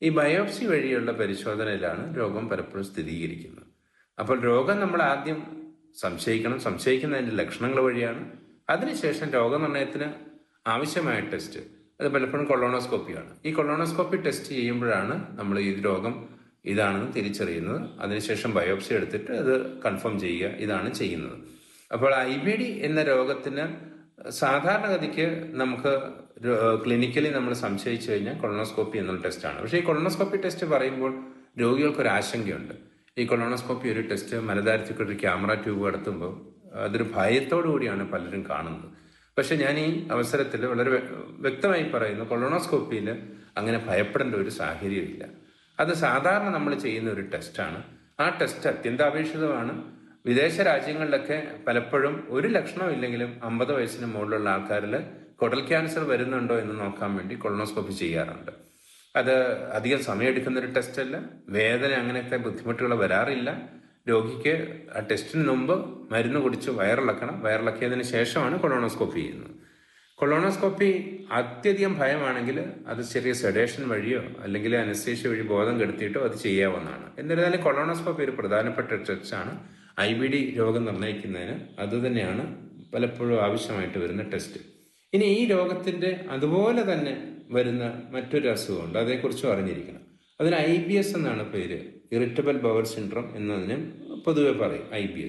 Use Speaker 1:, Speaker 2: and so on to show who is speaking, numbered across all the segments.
Speaker 1: ഈ ബയോപ്സി വഴിയുള്ള പരിശോധനയിലാണ് രോഗം പലപ്പോഴും സ്ഥിരീകരിക്കുന്നത്. അപ്പോൾ രോഗം നമ്മൾ ആദ്യം സംശയിക്കുന്നതിൻ്റെ ലക്ഷണങ്ങൾ വഴിയാണ്. അതിനുശേഷം രോഗനിർണയത്തിന് ആവശ്യമായ ടെസ്റ്റ്, അത് പലപ്പോഴും കൊളോണോസ്കോപ്പിയാണ്. ഈ കൊളോണോസ്കോപ്പി ടെസ്റ്റ് ചെയ്യുമ്പോഴാണ് നമ്മൾ ഈ രോഗം ഇതാണെന്ന് തിരിച്ചറിയുന്നത്. അതിനുശേഷം ബയോപ്സി എടുത്തിട്ട് അത് കൺഫേം ചെയ്യുക, ഇതാണ് ചെയ്യുന്നത്. അപ്പോൾ IBD എന്ന രോഗത്തിന് സാധാരണഗതിക്ക് നമുക്ക് ക്ലിനിക്കലി നമ്മൾ സംശയിച്ചു കഴിഞ്ഞാൽ കൊളോണോസ്കോപ്പി എന്നുള്ള ടെസ്റ്റാണ്. പക്ഷേ ഈ കൊളോണോസ്കോപ്പി ടെസ്റ്റ് പറയുമ്പോൾ രോഗികൾക്കൊരു ആശങ്കയുണ്ട്. ഈ കൊളോണോസ്കോപ്പി ഒരു ടെസ്റ്റ് മലതാരത്തിൽ ഒരു ക്യാമറ ട്യൂബ് കടത്തുമ്പോൾ അതൊരു ഭയത്തോടു കൂടിയാണ് പലരും കാണുന്നത്. പക്ഷെ ഞാൻ ഈ അവസരത്തിൽ വളരെ വ്യക്തമായി പറയുന്നു, കൊളോണോസ്കോപ്പിയിൽ അങ്ങനെ ഭയപ്പെടേണ്ട ഒരു സാഹചര്യമില്ല. അത് സാധാരണ നമ്മൾ ചെയ്യുന്ന ഒരു ടെസ്റ്റാണ്. ആ ടെസ്റ്റ് അത്യന്താപേക്ഷിതമാണ്. വിദേശ രാജ്യങ്ങളിലൊക്കെ പലപ്പോഴും ഒരു ലക്ഷണവും ഇല്ലെങ്കിലും 50 വയസ്സിന് മുകളിലുള്ള ആൾക്കാരിൽ കുടൽ ക്യാൻസർ വരുന്നുണ്ടോ എന്ന് നോക്കാൻ വേണ്ടി കൊളോണോസ്കോപ്പി ചെയ്യാറുണ്ട്. അത് അധികം സമയമെടുക്കുന്ന ഒരു ടെസ്റ്റ് അല്ല. വേദന അങ്ങനത്തെ ബുദ്ധിമുട്ടുകൾ വരാറില്ല. രോഗിക്ക് ആ ടെസ്റ്റിന് മുമ്പ് മരുന്ന് കുടിച്ച് വയറിളക്കണം. വയറിളക്കിയതിന് ശേഷമാണ് കൊളോണോസ്കോപ്പി ചെയ്യുന്നത്. കൊളോണോസ്കോപ്പി അത്യധികം ഭയമാണെങ്കിൽ അത് ചെറിയ സെഡേഷൻ വഴിയോ അല്ലെങ്കിൽ അനസ്തേഷ്യ വഴി ബോധം കെടുത്തിയിട്ടോ അത് ചെയ്യാവുന്നതാണ്. എന്നിരുന്നാലും കൊളോണോസ്കോപ്പി ഒരു പ്രധാനപ്പെട്ട ടെസ്റ്റാണ്. IBD രോഗം നിർണ്ണയിക്കുന്നതിന് അത് തന്നെയാണ് പലപ്പോഴും ആവശ്യമായിട്ട് വരുന്ന ടെസ്റ്റ്. ഇനി ഈ രോഗത്തിന്റെ അതുപോലെ തന്നെ വരുന്ന മറ്റൊരു അസുഖമുണ്ട്, അതേക്കുറിച്ചും അറിഞ്ഞിരിക്കണം. അതിന് IBS എന്നാണ് പേര്. ഇറിറ്റബിൾ ബവൽ സിൻഡ്രോം എന്നതിന് പൊതുവെ പറയും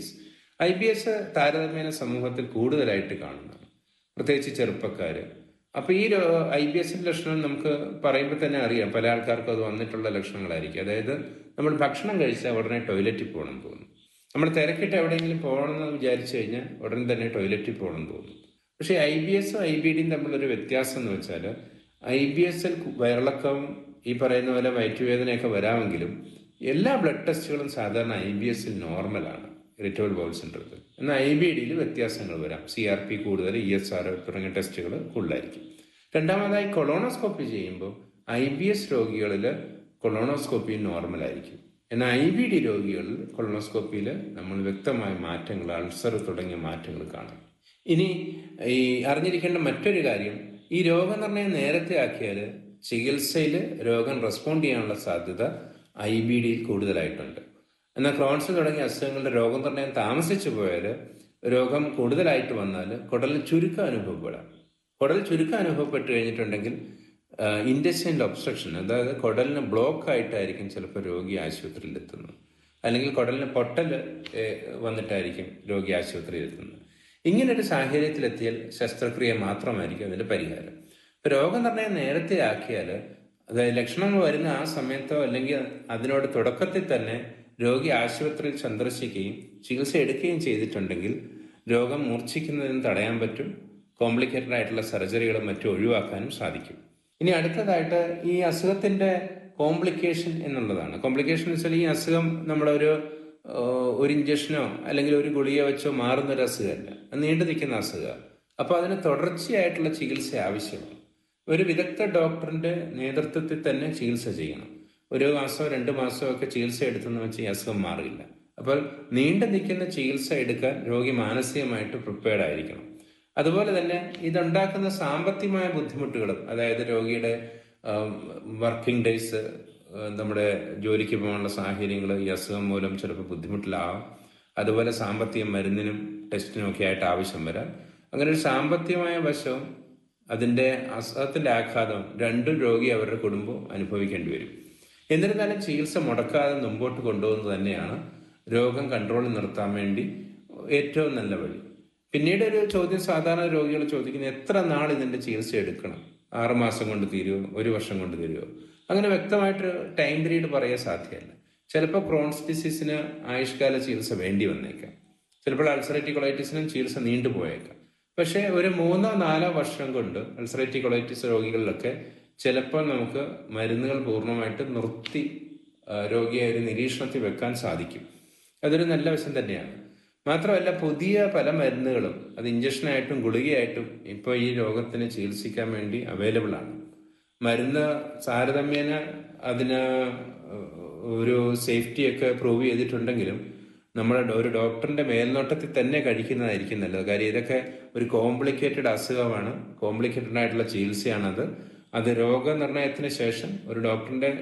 Speaker 1: IBS താരതമ്യേന സമൂഹത്തിൽ കൂടുതലായിട്ട് കാണുന്നതാണ്, പ്രത്യേകിച്ച് ചെറുപ്പക്കാര്. അപ്പൊ ഈ IBSന്റെ ലക്ഷണം നമുക്ക് പറയുമ്പോൾ തന്നെ അറിയാം. പല ആൾക്കാർക്കും അത് വന്നിട്ടുള്ള ലക്ഷണങ്ങളായിരിക്കും. അതായത് നമ്മൾ ഭക്ഷണം കഴിച്ചാൽ ഉടനെ ടോയ്ലറ്റിൽ പോകണം തോന്നും. നമ്മൾ തിരക്കിട്ട് എവിടെയെങ്കിലും പോകണമെന്ന് വിചാരിച്ചു കഴിഞ്ഞാൽ ഉടൻ തന്നെ ടോയ്ലറ്റിൽ പോകണം തോന്നും. പക്ഷേ IBSും IBDയും തമ്മിലൊരു വ്യത്യാസം എന്ന് വെച്ചാൽ IBSൽ വയറിളക്കവും ഈ പറയുന്ന പോലെ വയറ്റുവേദനയൊക്കെ വരാമെങ്കിലും എല്ലാ ബ്ലഡ് ടെസ്റ്റുകളും സാധാരണ IBSൽ നോർമലാണ്, ഇറിറ്റബിൾ ബവൽ സിൻഡ്രോത്തിൽ. എന്നാൽ IBDയിൽ വ്യത്യാസങ്ങൾ വരാം. CRP കൂടുതൽ, ESR തുടങ്ങിയ ടെസ്റ്റുകൾ കൂടുതലായിരിക്കും. രണ്ടാമതായി കൊളോണോസ്കോപ്പി ചെയ്യുമ്പോൾ IBS രോഗികളിൽ കൊളോണോസ്കോപ്പി നോർമലായിരിക്കും. എന്നാൽ IBD രോഗികളിൽ കൊളോണോസ്കോപ്പിയിൽ നമ്മൾ വ്യക്തമായ മാറ്റങ്ങൾ, അൾസർ തുടങ്ങിയ മാറ്റങ്ങൾ കാണാം. ഇനി ഈ അറിഞ്ഞിരിക്കേണ്ട മറ്റൊരു കാര്യം, ഈ രോഗനിർണയം നേരത്തെ ആക്കിയാൽ ചികിത്സയിൽ രോഗം റെസ്പോണ്ട് ചെയ്യാനുള്ള സാധ്യത IBDയിൽ കൂടുതലായിട്ടുണ്ട്. എന്നാൽ ക്രോൺസ് തുടങ്ങിയ അസുഖങ്ങളുടെ രോഗനിർണയം താമസിച്ചു പോയാൽ, രോഗം കൂടുതലായിട്ട് വന്നാൽ കുടലിൽ ചുരുക്കം അനുഭവപ്പെടാം. കുടൽ ചുരുക്കം അനുഭവപ്പെട്ട് കഴിഞ്ഞിട്ടുണ്ടെങ്കിൽ ഇൻറ്റെസ്റ്റൈനൽ ഒബ്സ്ട്രക്ഷൻ, അതായത് കുടലിന് ബ്ലോക്ക് ആയിട്ടായിരിക്കും ചിലപ്പോൾ രോഗി ആശുപത്രിയിൽ എത്തുന്നത്. അല്ലെങ്കിൽ കുടലിന് പൊട്ടൽ വന്നിട്ടായിരിക്കും രോഗി ആശുപത്രിയിൽ എത്തുന്നത്. ഇങ്ങനൊരു സാഹചര്യത്തിലെത്തിയാൽ ശസ്ത്രക്രിയ മാത്രമായിരിക്കും അതിന്റെ പരിഹാരം. രോഗനിർണയം നേരത്തെ ആക്കിയാൽ, അതായത് ലക്ഷണങ്ങൾ വരുന്ന ആ സമയത്തോ അല്ലെങ്കിൽ അതിനോട് തുടക്കത്തിൽ തന്നെ രോഗി ആശുപത്രിയിൽ സന്ദർശിക്കുകയും ചികിത്സ എടുക്കുകയും ചെയ്തിട്ടുണ്ടെങ്കിൽ രോഗം മൂർച്ഛിക്കുന്നതിന് തടയാൻ പറ്റും. കോംപ്ലിക്കേറ്റഡ് ആയിട്ടുള്ള സർജറികളും മറ്റും ഒഴിവാക്കാനും സാധിക്കും. ഇനി അടുത്തതായിട്ട് ഈ അസുഖത്തിന്റെ കോംപ്ലിക്കേഷൻ എന്നുള്ളതാണ്. കോംപ്ലിക്കേഷൻ എന്ന് വെച്ചാൽ ഈ അസുഖം നമ്മളൊരു ഇഞ്ചക്ഷനോ അല്ലെങ്കിൽ ഒരു ഗുളിക വെച്ചോ മാറുന്നൊരു അസുഖമല്ല, നീണ്ടു നിൽക്കുന്ന അസുഖമാണ്. അപ്പോൾ അതിന് തുടർച്ചയായിട്ടുള്ള ചികിത്സ ആവശ്യമാണ്. ഒരു വിദഗ്ധ ഡോക്ടറിന്റെ നേതൃത്വത്തിൽ തന്നെ ചികിത്സ ചെയ്യണം. 1 മാസമോ 2 മാസമോ ഒക്കെ ചികിത്സ എടുത്തെന്ന് വെച്ച് ഈ അസുഖം മാറില്ല. അപ്പോൾ നീണ്ടു നിൽക്കുന്ന ചികിത്സ എടുക്കാൻ രോഗി മാനസികമായിട്ട് പ്രിപ്പയർഡ് ആയിരിക്കണം. അതുപോലെ തന്നെ ഇതുണ്ടാക്കുന്ന സാമ്പത്തികമായ ബുദ്ധിമുട്ടുകളും, അതായത് രോഗിയുടെ വർക്കിംഗ് ഡേയ്സ്, നമ്മുടെ ജോലിക്ക് പോകാനുള്ള സാഹചര്യങ്ങൾ ഈ അസുഖം മൂലം ചിലപ്പോൾ ബുദ്ധിമുട്ടിലാവാം. അതുപോലെ സാമ്പത്തിക മരുന്നിനും ടെസ്റ്റിനും ഒക്കെ ആയിട്ട് ആവശ്യം വരാം. അങ്ങനെ ഒരു സാമ്പത്തികമായ വശവും അതിൻ്റെ അസുഖത്തിൻ്റെ ആഘാതം രണ്ടും രോഗി അവരുടെ കുടുംബവും അനുഭവിക്കേണ്ടി വരും. എന്നിരുന്നാലും ചികിത്സ മുടക്കാതെ മുമ്പോട്ട് കൊണ്ടുപോകുന്നത് തന്നെയാണ് രോഗം കൺട്രോളിൽ നിർത്താൻ വേണ്ടി ഏറ്റവും നല്ല വഴി. പിന്നീട് ഒരു ചോദ്യം സാധാരണ രോഗികൾ ചോദിക്കുന്നത്, എത്ര നാൾ ഇതിൻ്റെ ചികിത്സ എടുക്കണം? 6 മാസം കൊണ്ട് തീരുമോ? 1 വർഷം കൊണ്ട് തീരുമോ? അങ്ങനെ വ്യക്തമായിട്ട് ടൈം പീരീഡ് പറയാൻ സാധ്യമല്ല. ചിലപ്പോൾ ക്രോൺസ് ഡിസീസിന് ആയുഷ്കാല ചികിത്സ വേണ്ടി വന്നേക്കാം. ചിലപ്പോൾ അൾസറേറ്റീവ് കൊളൈറ്റിസിനും ചികിത്സ നീണ്ടുപോയേക്കാം. പക്ഷേ ഒരു 3-4 വർഷം കൊണ്ട് അൾസറേറ്റീവ് കൊളൈറ്റിസ് രോഗികളിലൊക്കെ ചിലപ്പോൾ നമുക്ക് മരുന്നുകൾ പൂർണ്ണമായിട്ട് നിർത്തി രോഗിയെ ഒരു നിരീക്ഷണത്തിൽ വെക്കാൻ സാധിക്കും. അതൊരു നല്ല വശം തന്നെയാണ്. മാത്രമല്ല, പുതിയ പല മരുന്നുകളും, അത് ഇഞ്ചക്ഷനായിട്ടും ഗുളികയായിട്ടും ഇപ്പോൾ ഈ രോഗത്തിന് ചികിത്സിക്കാൻ വേണ്ടി അവൈലബിൾ ആണ്. മരുന്ന് താരതമ്യേന അതിന് ഒരു സേഫ്റ്റിയൊക്കെ പ്രൂവ് ചെയ്തിട്ടുണ്ടെങ്കിലും നമ്മൾ ഒരു ഡോക്ടറിന്റെ മേൽനോട്ടത്തിൽ തന്നെ കഴിക്കുന്നതായിരിക്കും നല്ലത്. കാര്യം ഇതൊക്കെ ഒരു കോംപ്ലിക്കേറ്റഡ് അസുഖമാണ്, കോംപ്ലിക്കേറ്റഡ് ആയിട്ടുള്ള ചികിത്സയാണത്. അത് രോഗനിർണയത്തിന് ശേഷം ഒരു ഡോക്ടറിന്റെ